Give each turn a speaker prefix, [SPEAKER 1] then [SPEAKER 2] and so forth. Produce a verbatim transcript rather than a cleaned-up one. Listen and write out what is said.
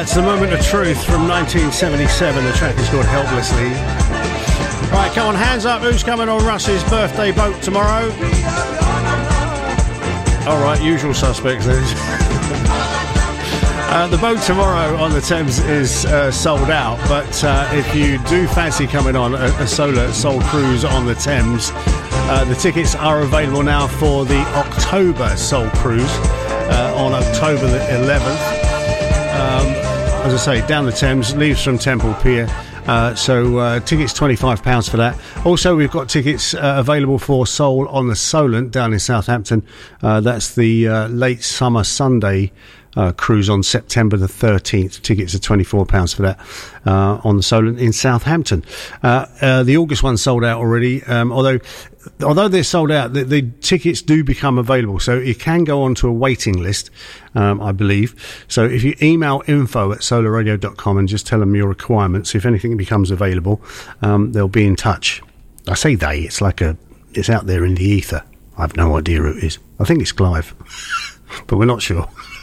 [SPEAKER 1] That's The Moment of Truth from nineteen seventy-seven. The track is called Helplessly. Right, come on, hands up. Who's coming on Russ's birthday boat tomorrow? All right, usual suspects then. Uh, the boat tomorrow on the Thames is uh, sold out, but uh, if you do fancy coming on a, a solar soul cruise on the Thames, uh, the tickets are available now for the October Soul Cruise uh, on October the eleventh. Um, as I say, down the Thames, leaves from Temple Pier. Uh, so uh, tickets twenty-five pounds for that. Also, we've got tickets uh, available for Soul on the Solent down in Southampton. Uh, that's the uh, late summer Sunday Uh, cruise on September the thirteenth. Tickets are twenty-four pounds for that uh, on the Solent in Southampton. Uh, uh, the August one sold out already, um, although although they're sold out, the, the tickets do become available, so you can go onto a waiting list, um, I believe. So if you email info at solar radio dot com and just tell them your requirements, if anything becomes available, um, they'll be in touch. I say they, it's like a it's out there in the ether. I have no idea who it is. I think it's Clive, but we're not sure.